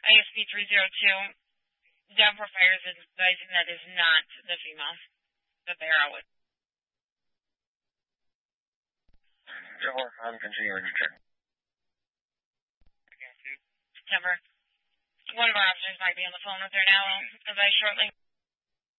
ISP 302, Denver Fire is advising that is not the female that they are out with. I'm continuing to check. Denver. One of our officers might be on the phone with her now. I'll advise shortly.